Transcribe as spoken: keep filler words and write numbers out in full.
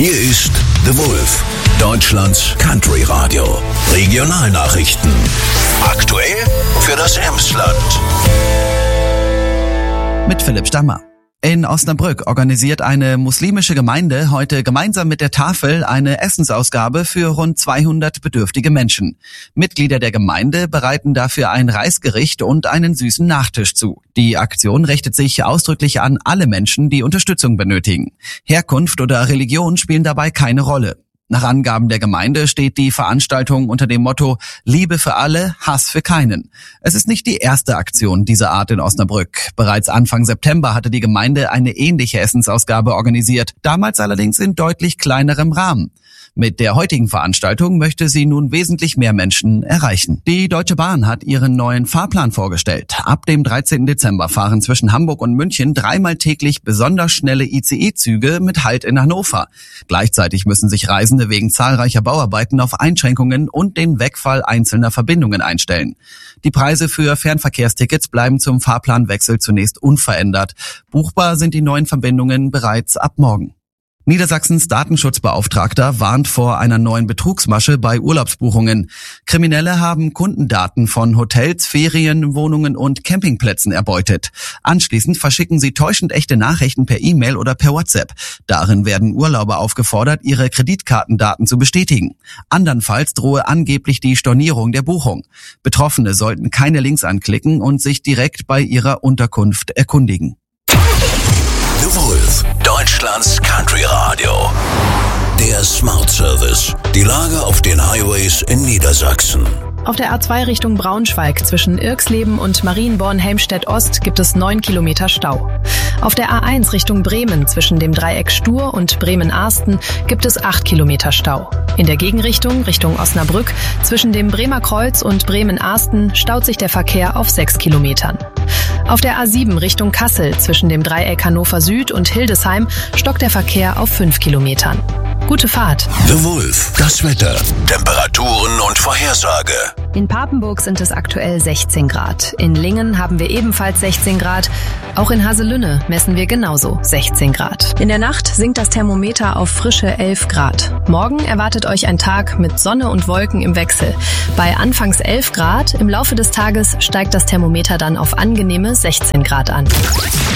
Hier ist The Wolf, Deutschlands Country Radio. Regionalnachrichten. Aktuell für das Emsland. Mit Philipp Stammer. In Osnabrück organisiert eine muslimische Gemeinde heute gemeinsam mit der Tafel eine Essensausgabe für rund zweihundert bedürftige Menschen. Mitglieder der Gemeinde bereiten dafür ein Reisgericht und einen süßen Nachtisch zu. Die Aktion richtet sich ausdrücklich an alle Menschen, die Unterstützung benötigen. Herkunft oder Religion spielen dabei keine Rolle. Nach Angaben der Gemeinde steht die Veranstaltung unter dem Motto Liebe für alle, Hass für keinen. Es ist nicht die erste Aktion dieser Art in Osnabrück. Bereits Anfang September hatte die Gemeinde eine ähnliche Essensausgabe organisiert, damals allerdings in deutlich kleinerem Rahmen. Mit der heutigen Veranstaltung möchte sie nun wesentlich mehr Menschen erreichen. Die Deutsche Bahn hat ihren neuen Fahrplan vorgestellt. Ab dem dreizehnten Dezember fahren zwischen Hamburg und München dreimal täglich besonders schnelle I C E-Züge mit Halt in Hannover. Gleichzeitig müssen sich Reisende wegen zahlreicher Bauarbeiten auf Einschränkungen und den Wegfall einzelner Verbindungen einstellen. Die Preise für Fernverkehrstickets bleiben zum Fahrplanwechsel zunächst unverändert. Buchbar sind die neuen Verbindungen bereits ab morgen. Niedersachsens Datenschutzbeauftragter warnt vor einer neuen Betrugsmasche bei Urlaubsbuchungen. Kriminelle haben Kundendaten von Hotels, Ferienwohnungen und Campingplätzen erbeutet. Anschließend verschicken sie täuschend echte Nachrichten per E-Mail oder per WhatsApp. Darin werden Urlauber aufgefordert, ihre Kreditkartendaten zu bestätigen. Andernfalls drohe angeblich die Stornierung der Buchung. Betroffene sollten keine Links anklicken und sich direkt bei ihrer Unterkunft erkundigen. The Wolf, Deutschlands Country Radio. Der Smart Service. Die Lage auf den Highways in Niedersachsen. Auf der A zwei Richtung Braunschweig zwischen Irxleben und Marienborn-Helmstedt-Ost gibt es neun Kilometer Stau. Auf der A eins Richtung Bremen zwischen dem Dreieck Stur und Bremen-Arsten gibt es acht Kilometer Stau. In der Gegenrichtung Richtung Osnabrück zwischen dem Bremer Kreuz und Bremen-Arsten staut sich der Verkehr auf sechs Kilometern. Auf der A sieben Richtung Kassel zwischen dem Dreieck Hannover Süd und Hildesheim stockt der Verkehr auf fünf Kilometern. Gute Fahrt. The Wolf, das Wetter, Temperaturen und Vorhersage. In Papenburg sind es aktuell sechzehn Grad. In Lingen haben wir ebenfalls sechzehn Grad. Auch in Haselünne messen wir genauso sechzehn Grad. In der Nacht sinkt das Thermometer auf frische elf Grad. Morgen erwartet euch ein Tag mit Sonne und Wolken im Wechsel. Bei anfangs elf Grad, im Laufe des Tages steigt das Thermometer dann auf angenehme sechzehn Grad an.